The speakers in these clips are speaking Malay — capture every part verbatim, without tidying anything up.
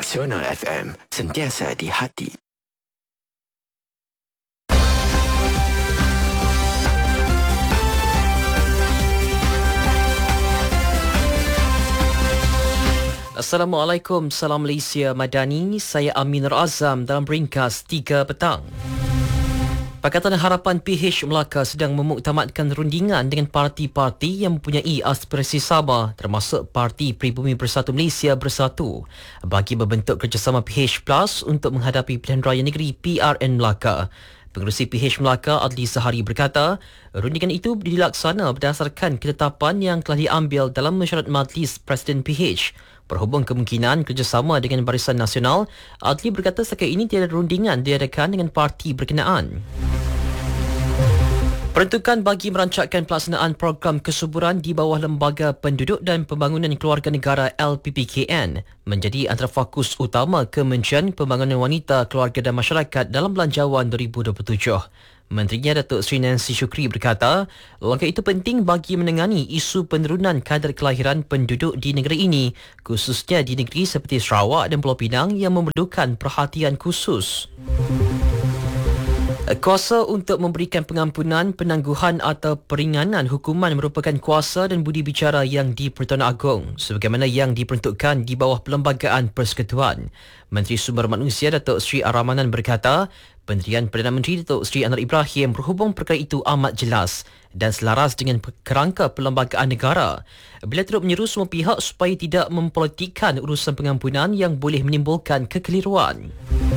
Nasional F M, sentiasa di hati. Assalamualaikum, salam Malaysia Madani. Saya Aminur Azam dalam ringkas tiga petang. Pakatan Harapan P H Melaka sedang memuktamadkan rundingan dengan parti-parti yang mempunyai aspirasi sama, termasuk Parti Pribumi Bersatu Malaysia Bersatu, bagi membentuk kerjasama P H Plus untuk menghadapi pilihan raya negeri P R N Melaka. Pengerusi P H Melaka Adli Sahari berkata, rundingan itu dilaksana berdasarkan ketetapan yang telah diambil dalam mesyuarat Majlis Presiden P H. Berhubung kemungkinan kerjasama dengan Barisan Nasional, Adli berkata setakat ini tiada rundingan diadakan dengan parti berkenaan. Peruntukan bagi merancangkan pelaksanaan program kesuburan di bawah Lembaga Penduduk dan Pembangunan Keluarga Negara L P P K N menjadi antara fokus utama Kementerian Pembangunan Wanita, Keluarga dan Masyarakat dalam Belanjawan dua ribu dua puluh tujuh. Menterinya Datuk Seri Nancy Shukri berkata, langkah itu penting bagi menangani isu penurunan kadar kelahiran penduduk di negeri ini, khususnya di negeri seperti Sarawak dan Pulau Pinang yang memerlukan perhatian khusus. Kuasa untuk memberikan pengampunan, penangguhan atau peringanan hukuman merupakan kuasa dan budi bicara yang di-Pertuan Agong sebagaimana yang diperuntukkan di bawah Perlembagaan Persekutuan. Menteri Sumber Manusia Datuk Seri Ar-Rahmanan berkata, pendirian Perdana Menteri Datuk Seri Anwar Ibrahim berhubung perkara itu amat jelas dan selaras dengan kerangka perlembagaan negara. Beliau turut menyeru semua pihak supaya tidak mempolitikkan urusan pengampunan yang boleh menimbulkan kekeliruan.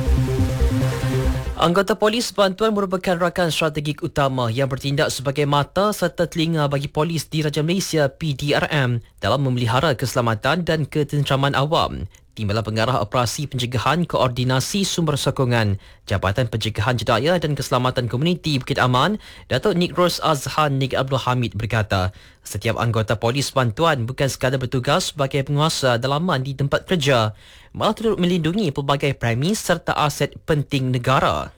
Anggota Polis Bantuan merupakan rakan strategik utama yang bertindak sebagai mata serta telinga bagi polis Diraja Malaysia P D R M dalam memelihara keselamatan dan ketenteraman awam. Timbalan Pengarah Operasi Pencegahan Koordinasi Sumber Sokongan Jabatan Pencegahan Jedaya dan Keselamatan Komuniti Bukit Aman, Datuk Nik Ros Azhan Nik Abdul Hamid berkata, setiap anggota polis bantuan bukan sekadar bertugas sebagai penguasa dalaman di tempat kerja, malah turut melindungi pelbagai premis serta aset penting negara.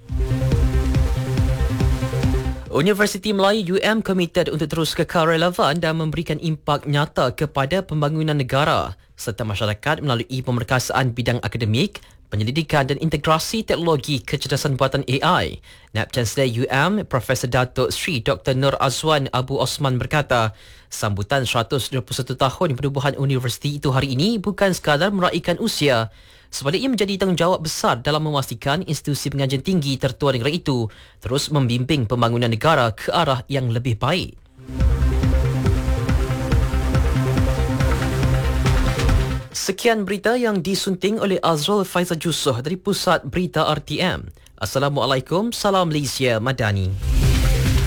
Universiti Melayu U M komited untuk terus kekal relevan dan memberikan impak nyata kepada pembangunan negara serta masyarakat melalui pemerkasaan bidang akademik, penyelidikan dan integrasi teknologi kecerdasan buatan A I. Naib Chancellor U M, Profesor Datuk Sri Doktor Nur Azwan Abu Osman berkata, sambutan seratus dua puluh satu tahun penubuhan universiti itu hari ini bukan sekadar meraihkan usia. Sebaliknya menjadi tanggungjawab besar dalam memastikan institusi pengajian tinggi tertua negara itu terus membimbing pembangunan negara ke arah yang lebih baik. Sekian berita yang disunting oleh Azrul Faizal Jusoh dari Pusat Berita R T M. Assalamualaikum, salam Malaysia Madani.